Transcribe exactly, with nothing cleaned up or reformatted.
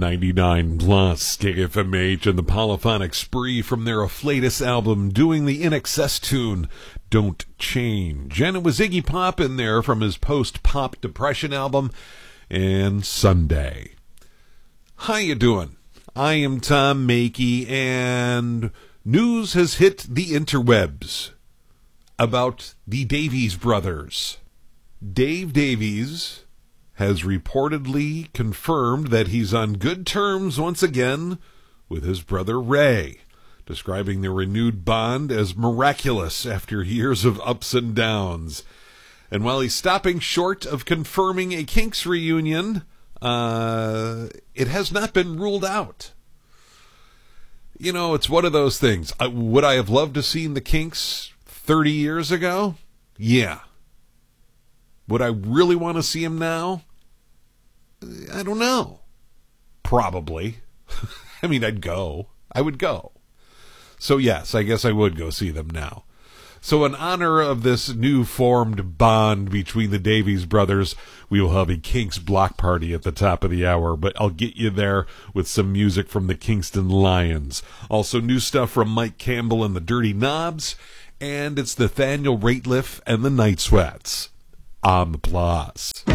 ninety-nine plus K F M H and the Polyphonic Spree from their Afflatus album doing the In Excess tune, Don't Change. And it was Iggy Pop in there from his post-pop depression album, and Sunday. How you doing? I am Tom Makey, and news has hit the interwebs about the Davies brothers. Dave Davies has reportedly confirmed that he's on good terms once again with his brother Ray, describing their renewed bond as miraculous after years of ups and downs. And while he's stopping short of confirming a Kinks reunion, uh, it has not been ruled out. You know, it's one of those things. Uh, would I have loved to seen the Kinks thirty years ago? Yeah. Would I really want to see him now? I don't know. Probably. I mean, I'd go. I would go. So yes, I guess I would go see them now. So in honor of this new formed bond between the Davies brothers, we will have a Kinks block party at the top of the hour, but I'll get you there with some music from the Kingston Lions. Also new stuff from Mike Campbell and the Dirty Knobs, and it's Nathaniel Rateliff and the Night Sweats on the Plus.